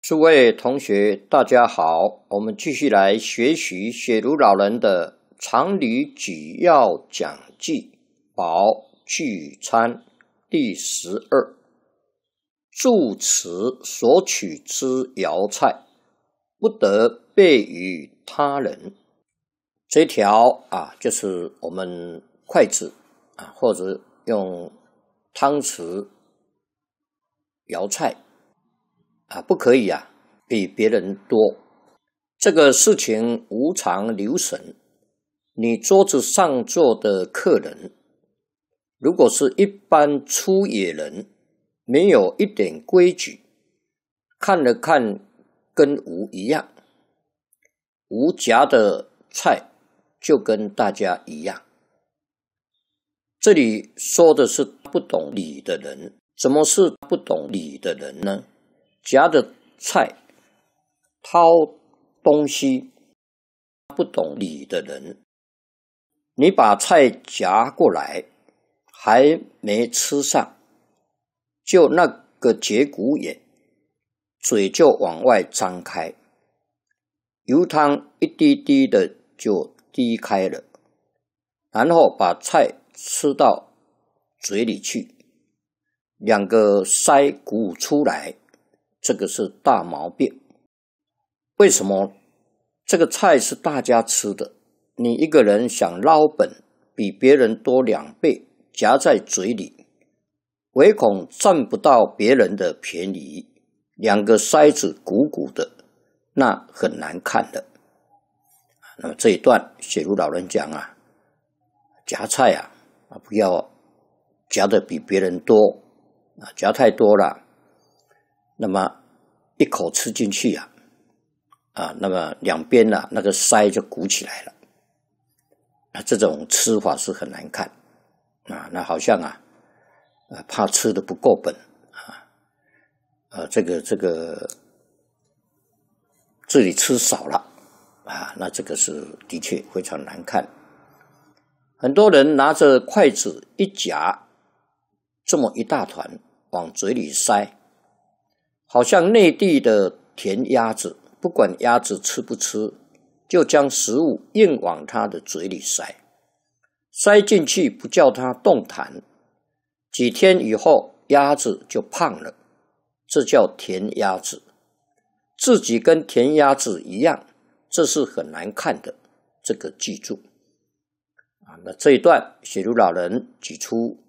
诸位同学，大家好，我们继续来学习雪茹老人的常理举要讲记宝聚餐第12。住持所取之肴菜，不得备于他人。这条就是我们筷子或者用汤匙舀菜不可以比别人多。这个事情无常留神，你桌子上坐的客人，如果是一般粗野人，没有一点规矩，看了看跟无一样，无夹的菜就跟大家一样。这里说的是不懂礼的人。什么是不懂礼的人呢？夹的菜掏东西，不懂礼的人，你把菜夹过来还没吃上，就那个节骨眼，嘴就往外张开，油汤一滴滴的就滴开了，然后把菜吃到嘴里去，两个腮鼓出来，这个是大毛病。为什么？这个菜是大家吃的，你一个人想捞本比别人多2倍夹在嘴里，唯恐占不到别人的便宜，两个腮子鼓鼓的，那很难看的。那么这一段雪茹老人讲夹菜不要夹的比别人多夹太多了，那么一口吃进去那么两边那个腮就鼓起来了这种吃法是很难看那好像怕吃的不够本这里吃少了那这个是的确非常难看。很多人拿着筷子一夹，这么一大团往嘴里塞，好像内地的填鸭子，不管鸭子吃不吃，就将食物硬往它的嘴里塞进去不叫它动弹，几天以后鸭子就胖了，这叫填鸭子。自己跟填鸭子一样，这是很难看的，这个记住那这一段雪茹老人举出